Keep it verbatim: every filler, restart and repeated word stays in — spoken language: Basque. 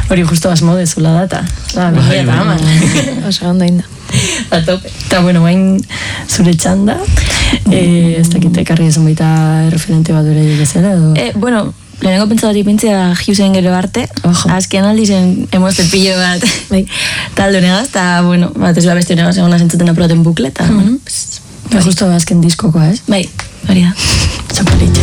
Hori justo asmo dezula data. Da, bai, eta ama. Oso ondo inda. A tope. Eta, bueno, bain zure txanda, eh, ez dakit ekarri esan baita referente bat dure bezala, edo? Eh, bueno, lehenengo pentsatu pentsea Hiusen gero arte, azken aldi zen emozte pillo bat talde honegaz, eta, bueno, bat ez beste honegaz egona zentzuten apuraten bukle, eta, bueno, pues... Justo azken diskokoa, ez? Bai, hori da. Txapalitxe.